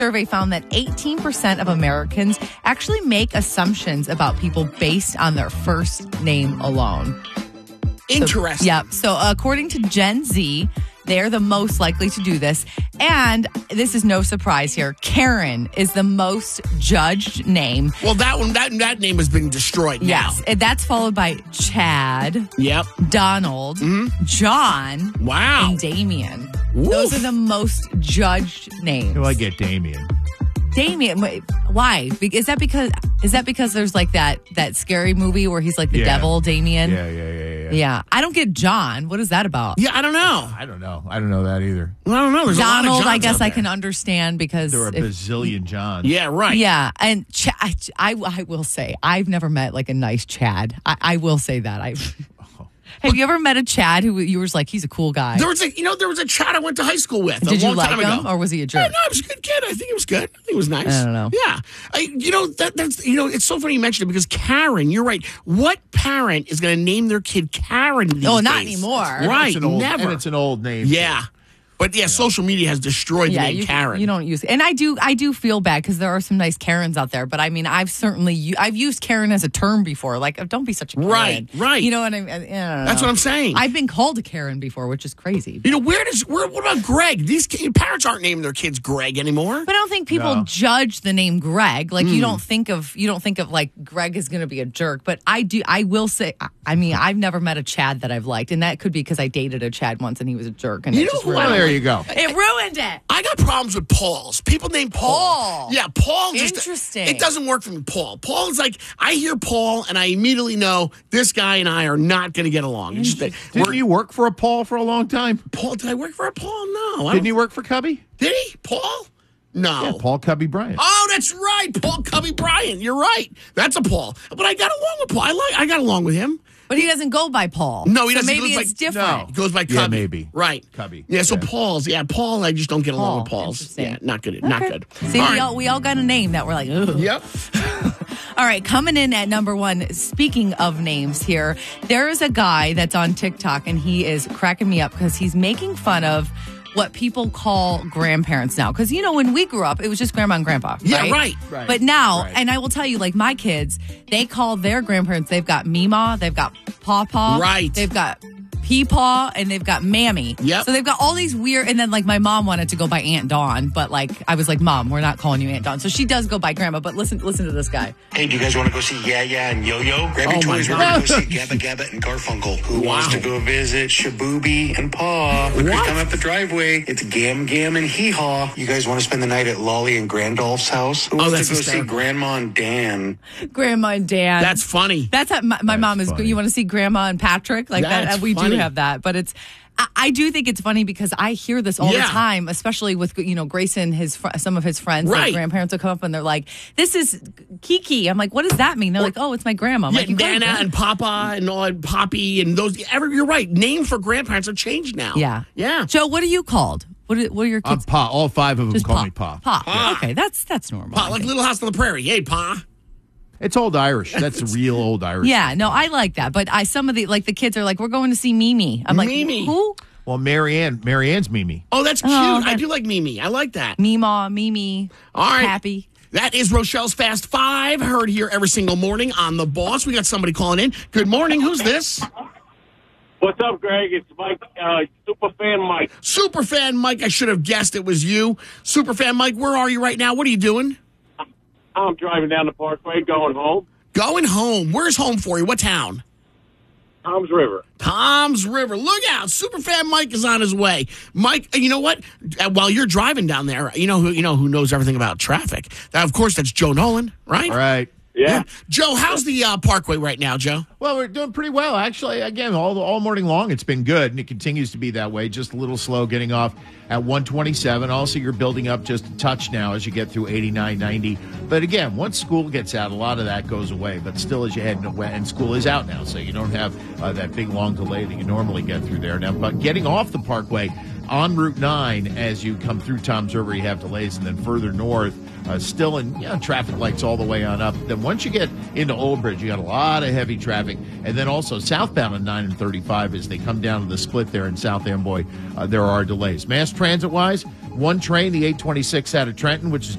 survey found that 18% of Americans actually make assumptions about people based on their first name alone. Interesting. So according to Gen Z, they're the most likely to do this. And this is no surprise here. Karen is the most judged name. Well, that name has been destroyed now. Yes. And that's followed by Chad. Yep. Donald. John. Wow. And Damien. Oof. Those are the most judged names. Do I get Damien? Damien, why? Is that because there's like that scary movie where he's like the devil, Damien? Yeah. I don't get John. What is that about? Yeah, I don't know. I don't know that either. I don't know. There's Donald, a lot of Johns I guess out I there. can understand because There are a bazillion Johns. Yeah, right. Yeah, and I will say I've never met like a nice Chad. I will say that. Have you ever met a Chad who you were like, he's a cool guy? There was a Chad I went to high school with. Did a you long like time him, ago. or was he a jerk? Yeah, no, he was a good kid. I think he was good. I think he was nice. I don't know. Yeah, that's it's so funny you mentioned it because Karen. You're right. What parent is going to name their kid Karen these days? Not anymore. Right, And never. it's an old name. Yeah. But social media has destroyed the name Karen. You don't use it. And I do feel bad because there are some nice Karens out there. But I mean, I've used Karen as a term before. Like, don't be such a Karen. Right. You know what I mean? I don't know. That's what I'm saying. I've been called a Karen before, which is crazy. What about Greg? These parents aren't naming their kids Greg anymore. But I don't think people judge the name Greg. Like you don't think of like Greg is going to be a jerk. But I will say, I mean, I've never met a Chad that I've liked, and that could be because I dated a Chad once and he was a jerk. And There you go. It ruined it. I got problems with Pauls. People named Paul. Yeah, Paul. Interesting. It doesn't work for me. Paul is like, I hear Paul and I immediately know this guy and I are not going to get along. Didn't you work for a Paul for a long time? Paul? Did I work for a Paul? No. Didn't you work for Cubby? Did he? Paul? No. Yeah, Paul Cubby Bryant. Oh, that's right. Paul Cubby Bryant. You're right. That's a Paul. But I got along with Paul. I got along with him. But he doesn't go by Paul. No, he doesn't. So maybe it's different. No. He goes by Cubby. Yeah, maybe. Right. Cubby. Yeah, so Paul's. Yeah, Paul, I just don't get along with Paul's. Interesting. Yeah, not good. Not good. See, we all got a name that we're like, ugh. Yep. All right, coming in at number one, speaking of names here, there is a guy that's on TikTok, and he is cracking me up because he's making fun of what people call grandparents now. Because, when we grew up, it was just grandma and grandpa. Yeah, right. But now, and I will tell you, like my kids, they call their grandparents, they've got Mima, they've got Pawpaw. Right. They've got Peepaw, and they've got Mammy. Yep. So they've got all these weird, and then like my mom wanted to go by Aunt Dawn, but like I was like, Mom, we're not calling you Aunt Dawn. So she does go by Grandma, but listen to this guy. Hey, do you guys want to go see Yeah and Yo-Yo? Grab your toys. We're going to go see Gabba Gabba and Garfunkel. Who wants to go visit Shabooby and Paw? Look, come up the driveway. It's Gam Gam and Hee Haw. You guys want to spend the night at Lolly and Grandolph's house? Who wants to go see Grandma and Dan? Grandma and Dan. That's funny. That's how my mom is. Funny. You want to see Grandma and Patrick? Like That's that. We funny. do have that, but it's. I do think it's funny because I hear this all the time, especially with Grayson, some of his friends, like grandparents will come up and they're like, "This is Kiki." I'm like, "What does that mean?" They're like, "Oh, it's my grandma." I'm like, Nana and Papa and all and Poppy and those. You're right. Names for grandparents have changed now. Yeah. Joe, what are you called? What are your kids? Pa. All five of them Just call me Pa. Pa. Okay, that's normal. Pa, like Little House on the Prairie. Hey, Pa. It's old Irish. That's real old Irish. Yeah, no, I like that. But some of the kids are like, we're going to see Mimi. I'm like, Mimi. Who? Well, Marianne's Mimi. Oh, that's cute. I do like Mimi. I like that. Meemaw, Mimi. All right. Happy. That is Rochelle's Fast Five, heard here every single morning on The Boss. We got somebody calling in. Good morning. Who's this? What's up, Greg? It's Mike, Superfan Mike. Superfan Mike. I should have guessed it was you. Superfan Mike, where are you right now? What are you doing? I'm driving down the Parkway, going home. Going home. Where's home for you? What town? Tom's River. Tom's River. Look out. Superfan Mike is on his way. Mike, you know what? While you're driving down there, you know who knows everything about traffic? Of course, that's Joe Nolan, right? Right. Yeah. Joe, how's the Parkway right now, Joe? Well, we're doing pretty well, actually. Again, all morning long, it's been good, and it continues to be that way. Just a little slow getting off at 127. Also, you're building up just a touch now as you get through 89, 90. But again, once school gets out, a lot of that goes away. But still, as you head into and school is out now, so you don't have that big long delay that you normally get through there now. But getting off the Parkway on Route 9 as you come through Tom's River, you have delays, and then further north, still in traffic lights all the way on up. Then once you get into Old Bridge, you got a lot of heavy traffic. And then also southbound on 9 and 35 as they come down to the split there in South Amboy, there are delays. Mass transit-wise, One train, the 826 out of Trenton, which is